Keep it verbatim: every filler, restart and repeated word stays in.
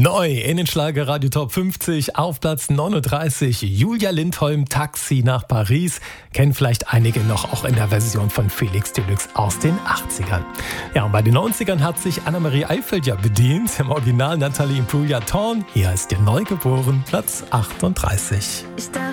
Neu in den Schlager Radio Top fünfzig auf Platz neununddreißig. Julia Lindholm, Taxi nach Paris. Kennen vielleicht einige noch, auch in der Version von Felix Deluxe aus den achtzigern. Ja, und bei den neunzigern hat sich Annemarie Eifeld ja bedient. Im Original Natalie Imbruglia Thorn. Hier ist ihr Neugeboren, Platz achtunddreißig. Ich